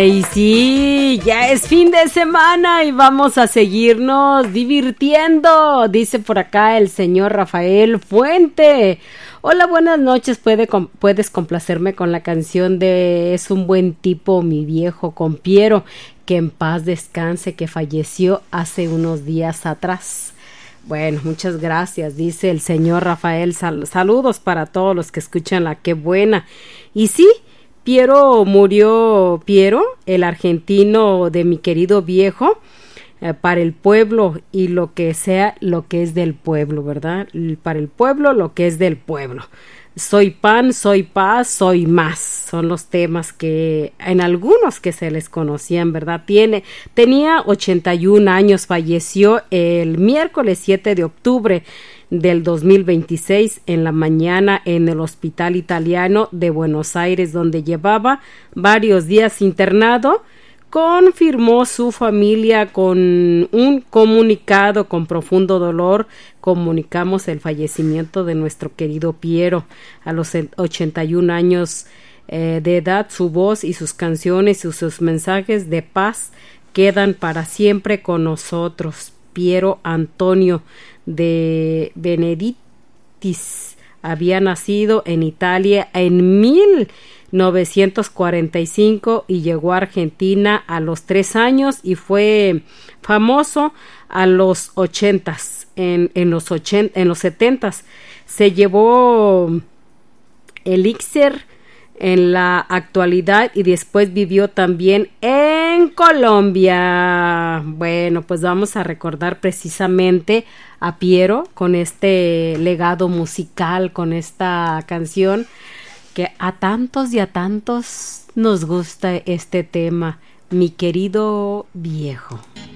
Y sí, ya es fin de semana y vamos a seguirnos divirtiendo, dice por acá el señor Rafael Fuente. Hola, buenas noches, puedes complacerme con la canción de Es un buen tipo mi viejo compiero, que en paz descanse, que falleció hace unos días atrás. Bueno, muchas gracias, dice el señor Rafael. Saludos para todos los que escuchan la Qué Buena. Y sí, Piero, el argentino de mi querido viejo, para el pueblo y lo que sea, lo que es del pueblo, ¿verdad? Para el pueblo, lo que es del pueblo. Soy pan, soy paz, soy más. Son los temas que en algunos que se les conocían, ¿verdad? Tenía 81 años, falleció el miércoles 7 de octubre del 2026 en la mañana en el Hospital Italiano de Buenos Aires, donde llevaba varios días internado. Confirmó su familia con un comunicado. Con profundo dolor comunicamos el fallecimiento de nuestro querido Piero a los 81 años de edad. Su voz y sus canciones y sus mensajes de paz quedan para siempre con nosotros. Piero Antonio de Benedictis había nacido en Italia en 1945 y llegó a Argentina a los 3 años y fue famoso a los 80s. En los 70s se llevó Elixir en la actualidad y después vivió también en Colombia. Bueno, pues vamos a recordar precisamente a Piero con este legado musical, con esta canción que a tantos y a tantos nos gusta este tema, mi querido viejo.